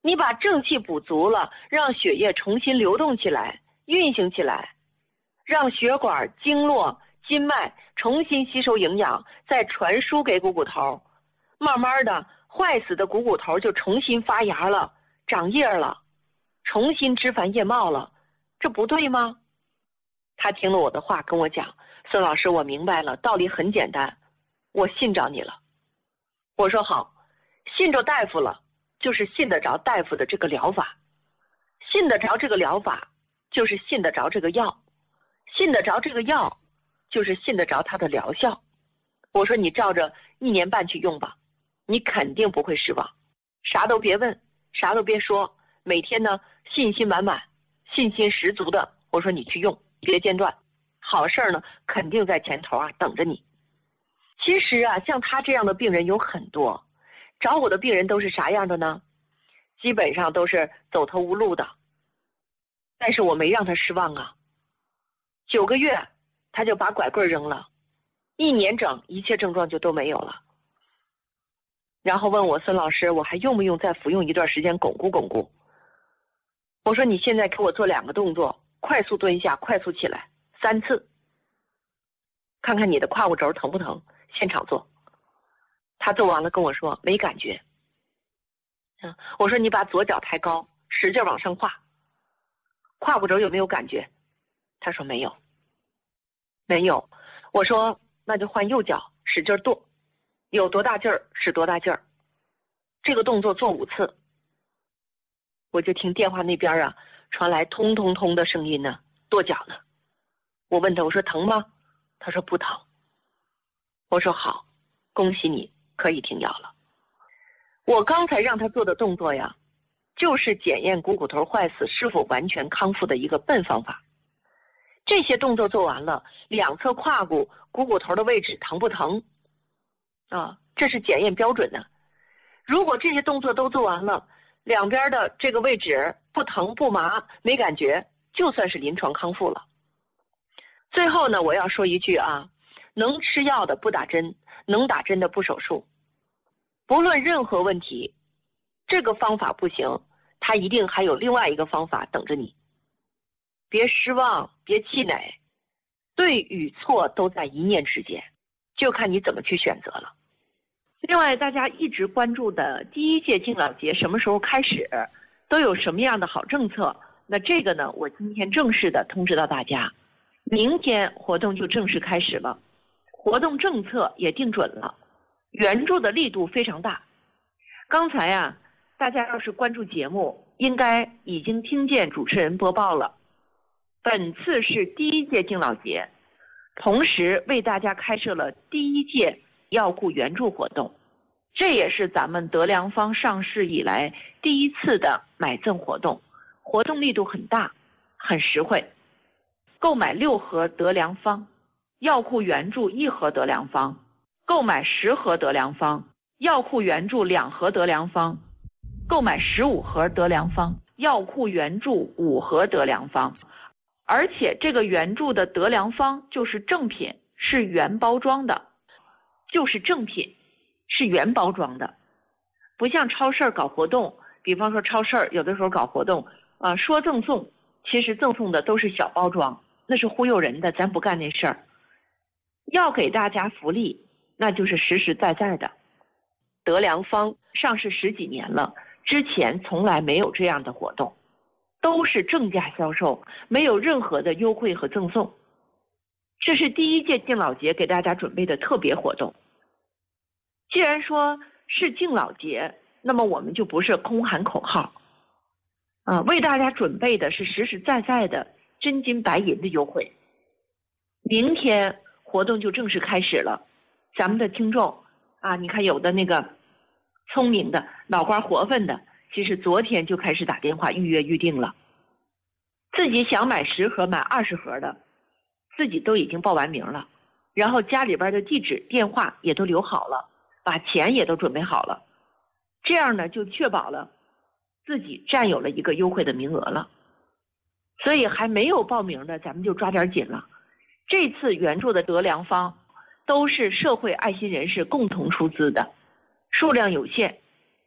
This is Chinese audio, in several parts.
你把正气补足了，让血液重新流动起来，运行起来，让血管、经络、筋脉重新吸收营养，再传输给股骨头，慢慢的坏死的股骨头就重新发芽了，长叶了，重新枝繁叶茂了，这不对吗？他听了我的话跟我讲，孙老师，我明白了，道理很简单，我信着你了。我说好，信着大夫了，就是信得着大夫的这个疗法，信得着这个疗法，就是信得着这个药，信得着这个药，就是信得着它的疗效。我说你照着1年半去用吧，你肯定不会失望，啥都别问，啥都别说，每天呢信心满满，信心十足的，我说你去用，别间断，好事呢肯定在前头啊等着你。其实啊，像他这样的病人有很多，找我的病人都是啥样的呢？基本上都是走投无路的，但是我没让他失望啊。9个月他就把拐棍扔了，1年整一切症状就都没有了。然后问我，孙老师，我还用不用再服用一段时间巩固巩固？我说你现在给我做2个动作，快速蹲下，快速起来3次，看看你的胯骨轴疼不疼，现场做。他做完了跟我说没感觉。我说你把左脚抬高，使劲往上跨，胯骨轴有没有感觉？他说没有。没有。我说那就换右脚，使劲跺，有多大劲儿使多大劲儿，这个动作做5次。我就听电话那边啊传来通通通的声音呢，跺脚呢。我问他，我说疼吗？他说不疼。我说好，恭喜你可以停药了。我刚才让他做的动作呀，就是检验股骨头坏死是否完全康复的一个笨方法。这些动作做完了，两侧胯骨股骨头的位置疼不疼啊？这是检验标准的。如果这些动作都做完了，两边的这个位置不疼不麻没感觉，就算是临床康复了。最后呢，我要说一句啊，能吃药的不打针，能打针的不手术。不论任何问题，这个方法不行，它一定还有另外一个方法等着你。别失望，别气馁，对与错都在一念之间，就看你怎么去选择了。 另外，大家一直关注的第1届敬老节什么时候开始，都有什么样的好政策？那这个呢，我今天正式的通知到大家，明天活动就正式开始了，活动政策也定准了，援助的力度非常大。刚才啊，大家要是关注节目，应该已经听见主持人播报了。本次是第1届敬老节，同时为大家开设了第1届药库援助活动，这也是咱们德良方上市以来第1次的买赠活动，活动力度很大，很实惠。购买6盒德良方，药库援助1盒德良方；购买10盒德良方，药库援助2盒德良方；购买15盒德良方，药库援助5盒德良方。而且这个援助的德良方就是正品，是原包装的，就是正品，是原包装的，不像超市搞活动，比方说超市有的时候搞活动，说赠送，其实赠送的都是小包装，那是忽悠人的，咱不干那事儿。要给大家福利，那就是实实在在的。德良方上市10几年了，之前从来没有这样的活动，都是正价销售，没有任何的优惠和赠送。这是第1届敬老节给大家准备的特别活动。既然说是敬老节，那么我们就不是空喊口号，为大家准备的是实实在在的真金白银的优惠。明天活动就正式开始了，咱们的听众啊，你看有的那个聪明的脑瓜活泛的，其实昨天就开始打电话预约预定了，自己想买10盒买20盒的，自己都已经报完名了，然后家里边的地址电话也都留好了，把钱也都准备好了，这样呢就确保了自己占有了一个优惠的名额了。所以还没有报名的咱们就抓点紧了。这次援助的德良方都是社会爱心人士共同出资的，数量有限，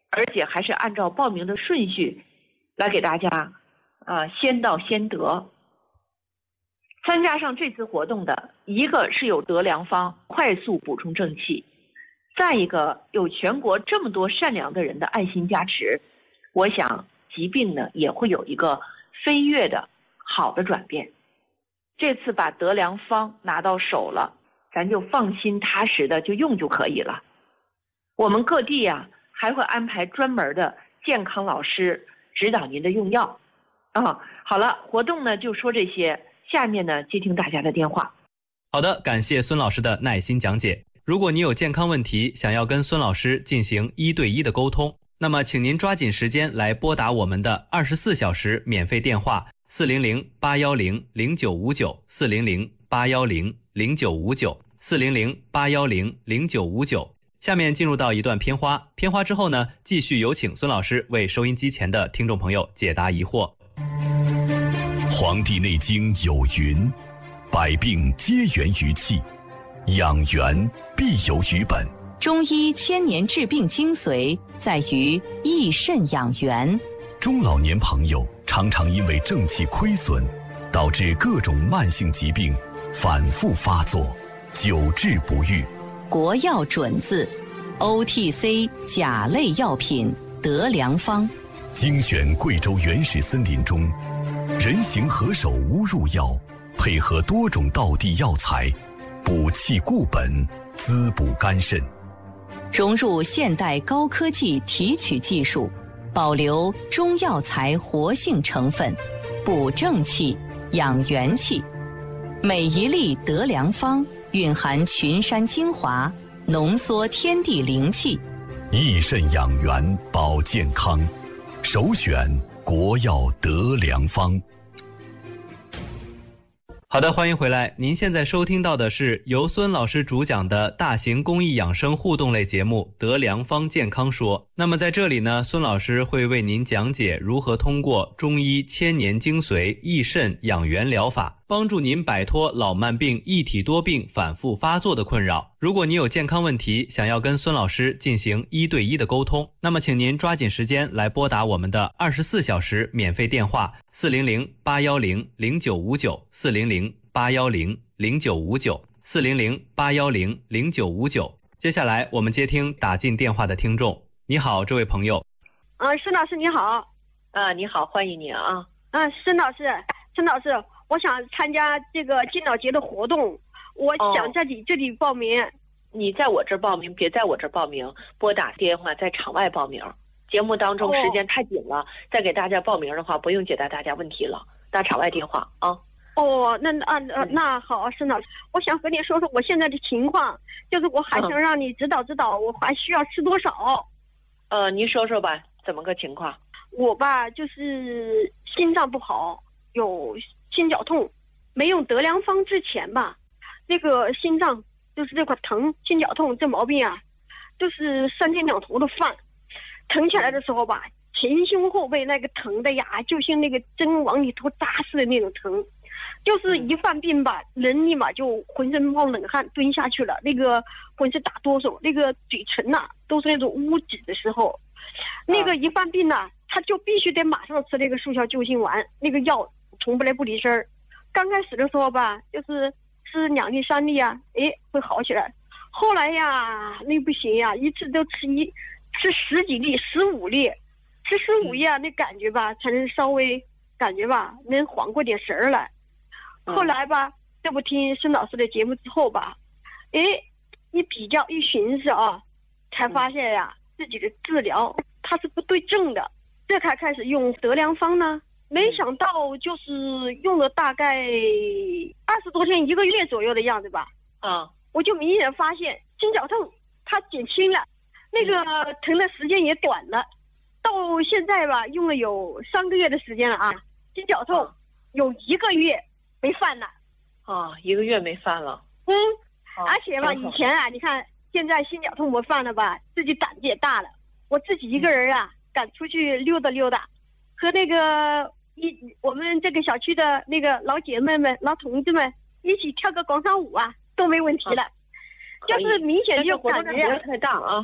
而且还是按照报名的顺序来给大家先到先得。参加上这次活动的，一个是有德良方快速补充正气，再一个有全国这么多善良的人的爱心加持，我想疾病呢也会有一个飞跃的好的转变。这次把德良方拿到手了，咱就放心踏实的就用就可以了。我们各地还会安排专门的健康老师指导您的用药。好了，活动呢就说这些，下面呢接听大家的电话。 好的，感谢孙老师的耐心讲解。如果你有健康问题，想要跟孙老师进行1对1的沟通，那么请您抓紧时间来拨打我们的24小时免费电话400-810-0959，400-810-0959，400-810-0959。下面进入到一段片花，片花之后呢，继续有请孙老师为收音机前的听众朋友解答疑惑。 黄帝内经有云，百病皆源于气，养元必有于本。 中医千年治病精髓在于益肾养元。 中老年朋友常常因为正气亏损，导致各种慢性疾病反复发作，久治不愈。 国药准字 OTC 甲类药品德良方， 精选贵州原始森林中人形何首乌入药，配合多种道地药材，补气固本，滋补肝肾。 融入现代高科技提取技术，保留中药材活性成分，补正气，养元气。每一粒德良方蕴含群山精华，浓缩天地灵气， 益肾养元保健康，首选国药德良方。 好的，欢迎回来。您现在收听到的是由孙老师主讲的大型公益养生互动类节目《德良方健康说》。那么在这里呢，孙老师会为您讲解如何通过中医千年精髓益肾养元疗法，帮助您摆脱老慢病、一体多病反复发作的困扰。如果你有健康问题，想要跟孙老师进行1对1的沟通，那么请您抓紧时间来拨打我们的24小时免费电话400-810-0959，400-810-0959，400-810-0959。接下来我们接听打进电话的听众。你好，这位朋友。 孙老师你好。 你好，欢迎你啊。 孙老师，我想参加这个敬老节的活动，我想在你这里报名。 你在我这儿报名，别在我这儿报名，拨打电话在场外报名。节目当中时间太紧了，再给大家报名的话，不用解答大家问题了，打场外电话啊。 那好，孙老师，我想和你说说我现在的情况，就是我还想让你指导指导，我还需要吃多少？ 您说说吧，怎么个情况？ 我吧，就是心脏不好，有心绞痛，没用德良方之前吧，那个心脏就是这块疼，心绞痛这毛病就是3天2头的犯，疼起来的时候吧，前胸后背那个疼的呀，就像那个针往里头扎似的那种疼，就是一犯病吧，人立马就浑身冒冷汗，蹲下去了，那个浑身打哆嗦，那个嘴唇都是那种乌紫的时候，那个一犯病他就必须得马上吃那个速效救心丸，那个药从不来不离身儿。刚开始的时候吧，就是吃2粒3粒会好起来，后来那不行一次都吃10几粒15粒，吃15粒那感觉吧才能稍微感觉吧能缓过点神儿来。后来吧，这不听孙老师的节目之后吧，一比较一寻思才发现自己的治疗它是不对症的，这才开始用德良方呢。没想到就是用了大概20多天1个月左右的样子吧，我就明显发现心绞痛它减轻了，那个疼的时间也短了，到现在吧用了有3个月的时间了心绞痛有1个月没犯了。 1个月没犯了。 而且吧以前你看现在心绞痛我犯了吧，自己胆子也大了，我自己一个人敢出去溜达溜达，和那个我们这个小区的那个老姐妹们、老同志们一起跳个广场舞都没问题了。就是明显就感觉活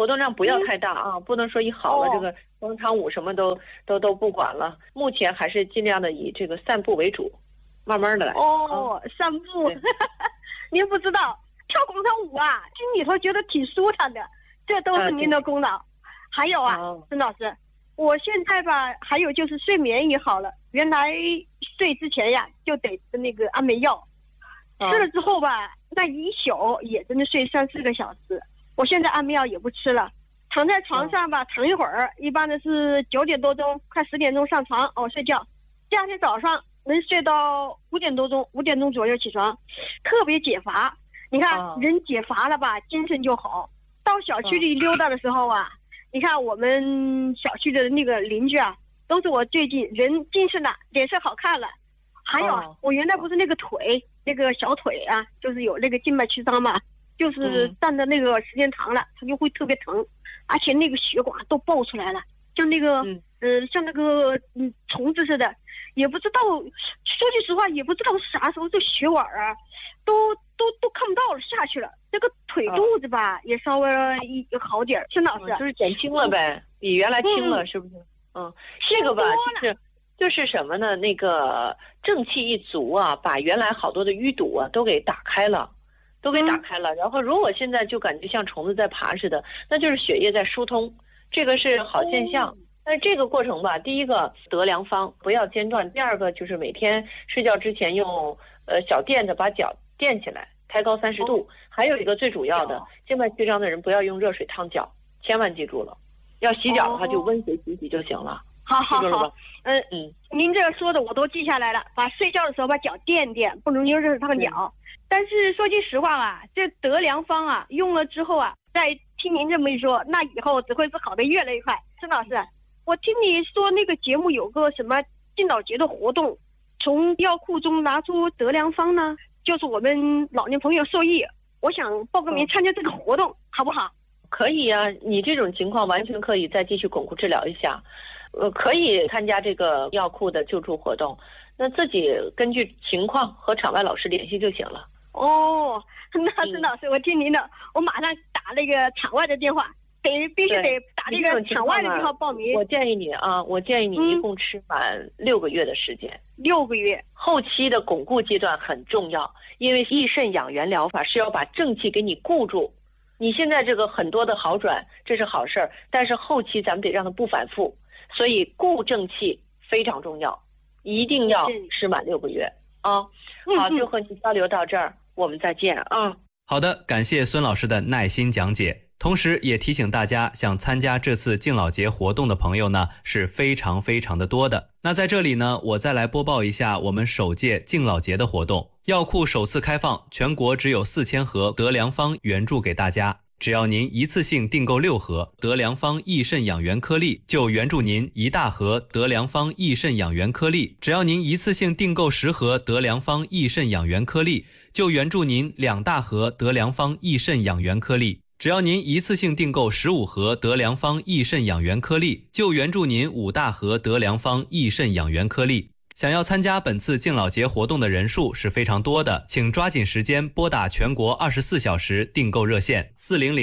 活动量不要太大啊，不能说一好了这个广场舞什么都不管了。目前还是尽量的以这个散步为主，慢慢的来。 散步，您不知道跳广场舞啊，心里头觉得挺舒坦的，这都是您的功劳。还有啊，孙老师，我现在吧，还有就是睡眠也好了。原来睡之前呀，就得吃那个安眠药，吃了之后吧，那一宿也真的睡3-4个小时。我现在安眠药也不吃了，躺在床上吧，躺一会儿，一般的是9点多钟，快10点钟上床睡觉，第二天早上能睡到5点多钟，5点钟左右起床，特别解乏。你看人解乏了吧，精神就好。到小区里溜达的时候啊，你看我们小区的那个邻居啊，都是我最近人精神了，脸色好看了。还有我原来不是那个腿，那个小腿啊，就是有那个静脉曲张嘛，就是站的那个时间长了，它就会特别疼，而且那个血管都爆出来了，就那个像那个虫子似的，也不知道，说句实话，也不知道啥时候这血管啊，都看不到了，下去了。这个腿肚子吧，也稍微好点。孙老师， 就是减轻了呗，比原来轻了，是不是？这个吧，就是什么呢？那个正气一足啊，把原来好多的淤堵啊都给打开了。然后如果现在就感觉像虫子在爬似的，那就是血液在疏通，这个是好现象。但是这个过程吧，第一个得良方，不要间断；第二个就是每天睡觉之前用小垫子把脚垫起来，抬高30度。还有一个最主要的，静脉曲张的人不要用热水烫脚，千万记住了。要洗脚的话，就温水洗洗就行了。 好，您这说的我都记下来了，把睡觉的时候把脚垫垫，不能用热水烫脚。但是说句实话啊，这得良方啊，用了之后啊，再听您这么一说，那以后只会是好的越来越快。孙老师，我听你说那个节目有个什么敬老节的活动，从药库中拿出得良方呢，就是我们老年朋友受益。我想报个名参加这个活动，好不好？ 可以啊，你这种情况完全可以再继续巩固治疗一下。可以参加这个药库的救助活动，那自己根据情况和场外老师联系就行了。 那孙老师，我听您的，我马上打那个场外的电话，必须得打那个场外的电话报名。 我建议你一共吃满6个月的时间。 6个月， 后期的巩固阶段很重要，因为益肾养元疗法是要把正气给你固住。你现在这个很多的好转，这是好事儿，但是后期咱们得让它不反复。所以固正气非常重要，一定要吃满6个月啊！好，就和你交流到这儿，我们再见啊！ 好的，感谢孙老师的耐心讲解，同时也提醒大家，想参加这次敬老节活动的朋友呢是非常的多的。那在这里呢，我再来播报一下我们首届敬老节的活动。药库首次开放，全国只有4000盒得良方援助给大家。只要您一次性订购6盒得良方益肾养元颗粒，就援助您1大盒得良方益肾养元颗粒；只要您一次性订购10盒得良方益肾养元颗粒，就援助您2大盒得良方益肾养元颗粒；只要您一次性订购15盒得良方益肾养元颗粒，就援助您5大盒得良方益肾养元颗粒。想要参加本次敬老节活动的人数是非常多的，请抓紧时间拨打全国24小时订购热线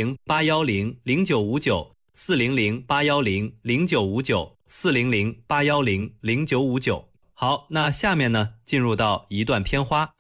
400-810-0959 400-810-0959 400-810-0959。好，那下面呢，进入到一段片花。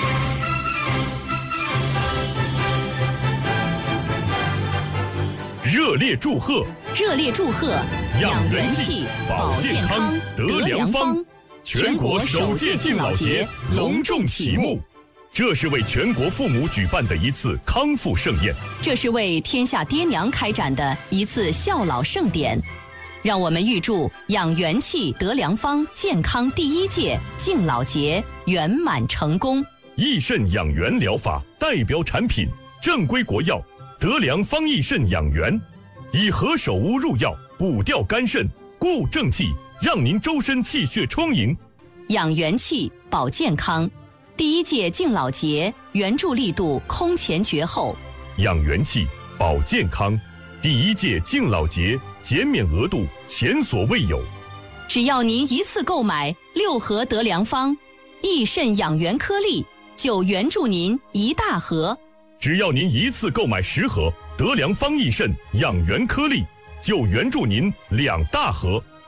热烈祝贺！养元气，保健康，得良方。全国首届敬老节隆重启幕，这是为全国父母举办的一次康复盛宴， 这是为天下爹娘开展的一次孝老盛典。让我们预祝养元气得良方健康第1届敬老节圆满成功。 益肾养元疗法代表产品正规国药得良方益肾养元，以何首乌入药，补调肝肾，固正气，让您周身气血充盈。 养元气，保健康。第1届敬老节援助力度空前绝后。 养元气，保健康。第1届敬老节减免额度前所未有。 只要您一次购买6盒得良方益肾养元颗粒，就援助您1大盒。 只要您一次购买10盒德良方益肾养元颗粒，就援助您2大盒。